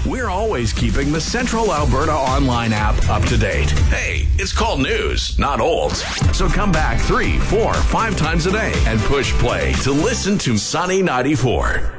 we're always keeping the Central Alberta Online app up to date. Hey, it's called news, not old. So come back 3, 4, 5 times a day and push play to listen to Sunny 94.